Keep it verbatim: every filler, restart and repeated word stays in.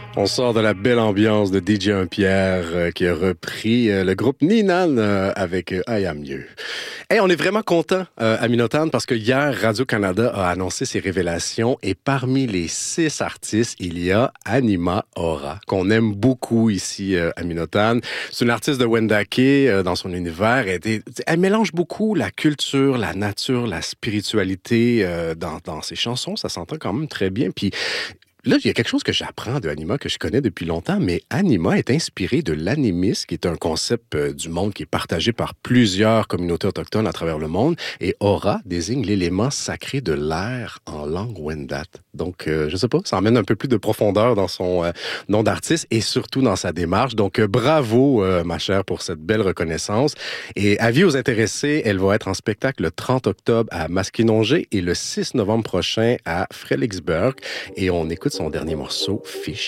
On sort de la belle ambiance de D J Un-Pierre euh, qui a repris euh, le groupe Ninan euh, avec euh, I Am You. Hey, on est vraiment content euh, à Minotan parce que hier, Radio-Canada a annoncé ses révélations et parmi les six artistes, il y a Anima Aura, qu'on aime beaucoup ici euh, à Minotan. C'est une artiste de Wendake euh, dans son univers. Elle, est, elle mélange beaucoup la culture, la nature, la spiritualité euh, dans, dans ses chansons. Ça s'entend quand même très bien. Puis là, il y a quelque chose que j'apprends de Anima que je connais depuis longtemps, mais Anima est inspiré de l'animisme, qui est un concept euh, du monde qui est partagé par plusieurs communautés autochtones à travers le monde, et Aura désigne l'élément sacré de l'air en langue Wendat. Donc, euh, je sais pas, ça emmène un peu plus de profondeur dans son euh, nom d'artiste et surtout dans sa démarche. Donc, euh, bravo, euh, ma chère, pour cette belle reconnaissance. Et avis aux intéressés, elle va être en spectacle le trente octobre à Maskinongé et le six novembre prochain à Fredericksburg. Et on écoute son dernier morceau, Fish.